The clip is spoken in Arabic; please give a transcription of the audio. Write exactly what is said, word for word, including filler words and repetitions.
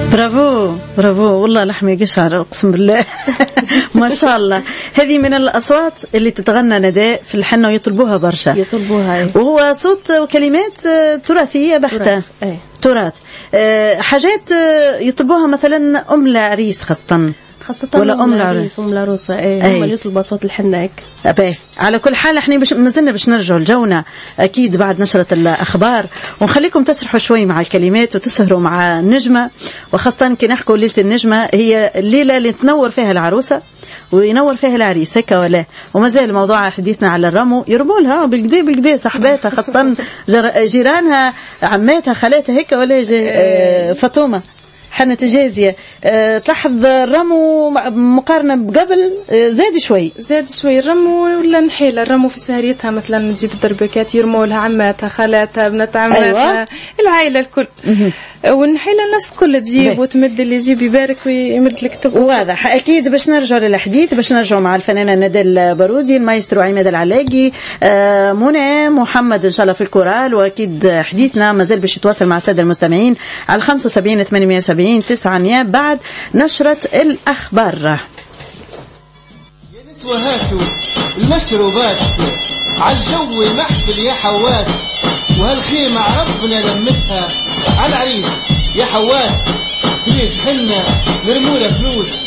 برافو برافو والله لحمي قشعر اقسم بالله. ما شاء الله. هذه من الاصوات اللي تتغنى نداء في الحنه ويطلبوها برشا يطلبوها أي. وهو صوت وكلمات تراثيه بحته أي. تراث أه حاجات يطلبوها مثلا ام العريس خاصه خاصة ولا ام العريس ام العروسه اي هم اللي يطلبوا اصوات الحنه هيك. أبي. على كل حال احنا بش مازلنا باش نرجعوا لجونا اكيد بعد نشره الاخبار ونخليكم تسرحوا شوي مع الكلمات وتسهروا مع النجمه وخاصه كي نحكوا ليله النجمه هي الليله اللي تنور فيها العروسه وينور فيها العريس هكا ولا ومازال موضوع حديثنا على الرمو يرموا لها بالكدا بالكدا صاحباتها خاصه جيرانها عماتها خالاتها هكا ولا فاطمه حنة جازية. أه تلاحظ الرمو مقارنة بقبل أه زاد شوي زاد شوي الرمو ولا نحيل الرمو في سهريتها مثلا تجيب الدربكات يرموا لها عماتها خالاتها بنات عماتها. أيوة. العائلة الكل والنحيلة الناس كل تجيب وتمد اللي يجيب يبارك ويمد لك تبقى واضح. أكيد باش نرجعوا للحديث باش نرجعوا مع الفنانة ندى البارودي المايسترو عماد العلاقي أه منى محمد إن شاء الله في الكورال وأكيد حديثنا مازال باش يتواصل مع السادة المستمعين على خمسة وسبعين ثمانمائة وسبعين تسعمائة بعد نشرة الأخبار. يا نسوة هاتوا المشروبات عالجو محفل يا حوات وهالخيمة ربنا لمتها عالعريس يا حوات تريد حنة نرموله فلوس